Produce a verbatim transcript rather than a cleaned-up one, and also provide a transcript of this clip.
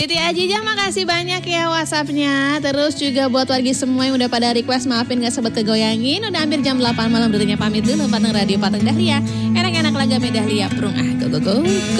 Siti Ajijah makasih banyak ya WhatsAppnya. Terus juga buat wargi semua yang udah pada request, maafin gak sempat kegoyangin. Udah hampir jam delapan malam, dirinya pamit dulu. Pateng Radio Pateng Dahlia. Enak-enak laga Dahlia Prung ah go go go.